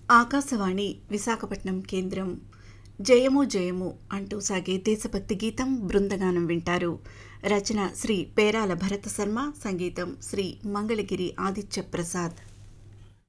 ఆకాశవాణి విశాఖపట్నం కేంద్రం. జయము జయము అంటూ సాగే దేశభక్తి గీతం బృందగానం వింటారు. రచన శ్రీ పేరాల భరత శర్మ, సంగీతం శ్రీ మంగళగిరి ఆదిత్య ప్రసాద్.